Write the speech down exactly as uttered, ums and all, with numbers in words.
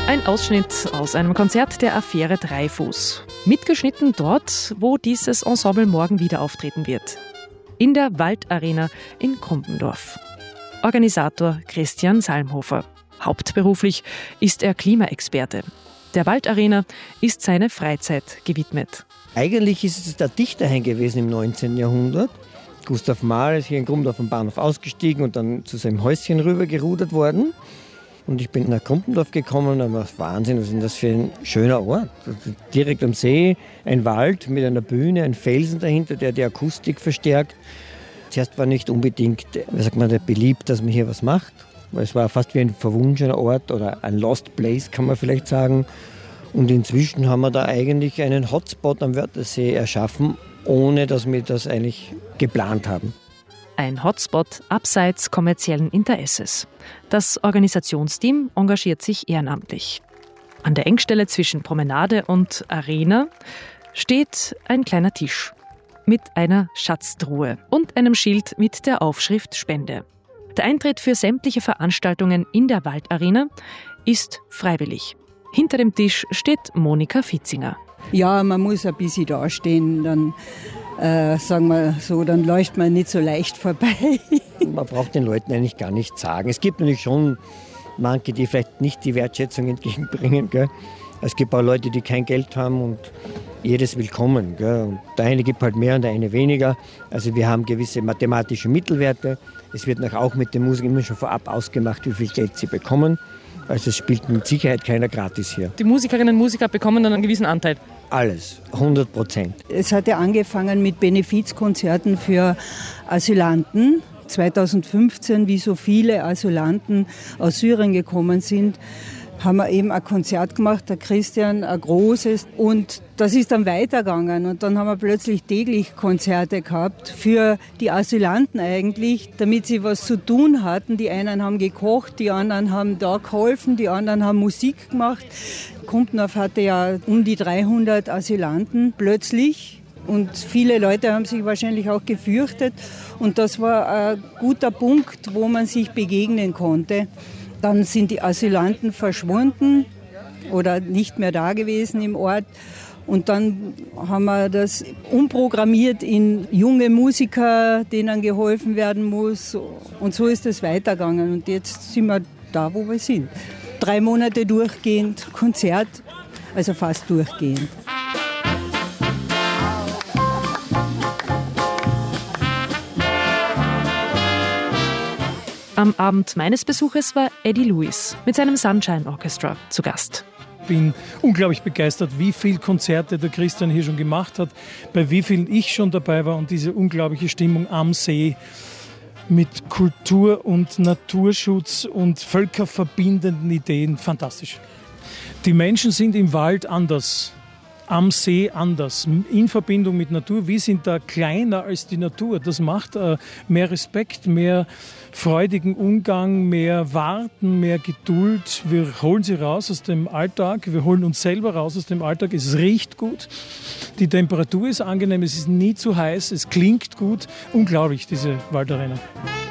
Ein Ausschnitt aus einem Konzert der Affäre Dreifuß. Mitgeschnitten dort, wo dieses Ensemble morgen wieder auftreten wird. In der Waldarena in Krumpendorf. Organisator Christian Salmhofer. Hauptberuflich ist er Klimaexperte. Der Waldarena ist seine Freizeit gewidmet. Eigentlich ist es der Dichterhain gewesen im neunzehnten Jahrhundert. Gustav Mahler ist hier in Krumpendorf am Bahnhof ausgestiegen und dann zu seinem Häuschen rüber gerudert worden. Und ich bin nach Krumpendorf gekommen und war Wahnsinn, was ist denn das für ein schöner Ort. Direkt am See, ein Wald mit einer Bühne, ein Felsen dahinter, der die Akustik verstärkt. Zuerst war nicht unbedingt, wie sagt man, beliebt, dass man hier was macht. Weil es war fast wie ein verwunschener Ort oder ein Lost Place, kann man vielleicht sagen. Und inzwischen haben wir da eigentlich einen Hotspot am Wörthersee erschaffen, ohne dass wir das eigentlich geplant haben. Ein Hotspot abseits kommerziellen Interesses. Das Organisationsteam engagiert sich ehrenamtlich. An der Engstelle zwischen Promenade und Arena steht ein kleiner Tisch mit einer Schatztruhe und einem Schild mit der Aufschrift Spende. Der Eintritt für sämtliche Veranstaltungen in der Waldarena ist freiwillig. Hinter dem Tisch steht Monika Fitzinger. Ja, man muss ein bisschen dastehen, dann äh, sagen wir so, dann läuft man nicht so leicht vorbei. Man braucht den Leuten eigentlich gar nichts sagen. Es gibt natürlich schon manche, die vielleicht nicht die Wertschätzung entgegenbringen. Gell? Es gibt auch Leute, die kein Geld haben und jedes willkommen. Gell? Und der eine gibt halt mehr und der eine weniger. Also wir haben gewisse mathematische Mittelwerte. Es wird nachher auch mit den Musikern immer schon vorab ausgemacht, wie viel Geld sie bekommen. Also es spielt mit Sicherheit keiner gratis hier. Die Musikerinnen und Musiker bekommen dann einen gewissen Anteil? Alles, hundert Prozent. Es hat ja angefangen mit Benefizkonzerten für Asylanten. zweitausendfünfzehn, wie so viele Asylanten aus Syrien gekommen sind, haben wir eben ein Konzert gemacht, der Christian, ein großes. Und das ist dann weitergegangen. Und dann haben wir plötzlich täglich Konzerte gehabt für die Asylanten eigentlich, damit sie was zu tun hatten. Die einen haben gekocht, die anderen haben da geholfen, die anderen haben Musik gemacht. Krumpendorf hatte ja um die dreihundert Asylanten plötzlich. Und viele Leute haben sich wahrscheinlich auch gefürchtet. Und das war ein guter Punkt, wo man sich begegnen konnte. Dann sind die Asylanten verschwunden oder nicht mehr da gewesen im Ort. Und dann haben wir das umprogrammiert in junge Musiker, denen geholfen werden muss. Und so ist es weitergegangen. Und jetzt sind wir da, wo wir sind. Drei Monate durchgehend Konzert, also fast durchgehend. Am Abend meines Besuches war Eddie Lewis mit seinem Sunshine Orchestra zu Gast. Ich bin unglaublich begeistert, wie viele Konzerte der Christian hier schon gemacht hat, bei wie vielen ich schon dabei war und diese unglaubliche Stimmung am See mit Kultur- und Naturschutz und völkerverbindenden Ideen, fantastisch. Die Menschen sind im Wald anders, am See anders, in Verbindung mit Natur. Wir sind da kleiner als die Natur. Das macht äh, mehr Respekt, mehr freudigen Umgang, mehr Warten, mehr Geduld. Wir holen sie raus aus dem Alltag, wir holen uns selber raus aus dem Alltag. Es riecht gut, die Temperatur ist angenehm, es ist nie zu heiß, es klingt gut. Unglaublich, diese Waldarena.